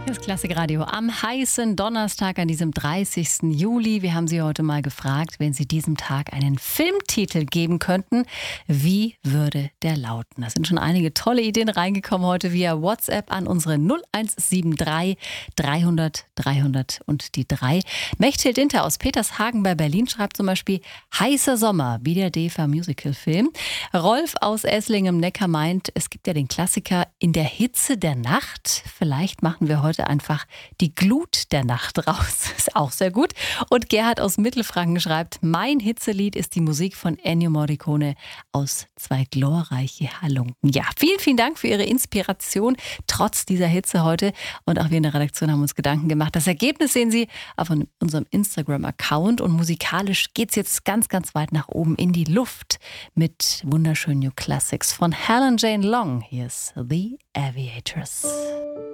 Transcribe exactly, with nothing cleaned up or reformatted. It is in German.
Das Klassikradio am heißen Donnerstag an diesem dreißigsten Juli. Wir haben Sie heute mal gefragt, wenn Sie diesem Tag einen Filmtitel geben könnten, wie würde der lauten? Da sind schon einige tolle Ideen reingekommen heute via WhatsApp an unsere null eins sieben drei dreihundert dreihundert und die drei. Mechthild Dinter aus Petershagen bei Berlin schreibt zum Beispiel Heißer Sommer, wie der D E F A-Musical-Film. Rolf aus Esslingen im Neckar meint, es gibt ja den Klassiker In der Hitze der Nacht. Vielleicht machen wir heute einfach die Glut der Nacht raus. Ist auch sehr gut. Und Gerhard aus Mittelfranken schreibt, mein Hitzelied ist die Musik von Ennio Morricone aus Zwei glorreiche Halunken. Ja, vielen, vielen Dank für Ihre Inspiration, trotz dieser Hitze heute. Und auch wir in der Redaktion haben uns Gedanken gemacht. Das Ergebnis sehen Sie auf unserem Instagram-Account. Und musikalisch geht es jetzt ganz, ganz weit nach oben in die Luft mit wunderschönen New Classics von Helen Jane Long. Hier ist The Aviators.